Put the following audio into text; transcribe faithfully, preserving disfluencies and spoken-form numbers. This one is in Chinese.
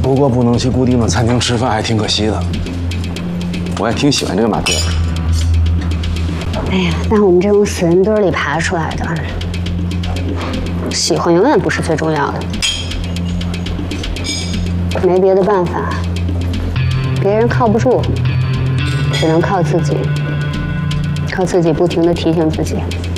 不过不能去固定的餐厅吃饭，还挺可惜的。我也挺喜欢这个马特的。 哎呀，但我们这种死人堆里爬出来的，喜欢永远不是最重要的。没别的办法，别人靠不住，只能靠自己，靠自己不停地提醒自己。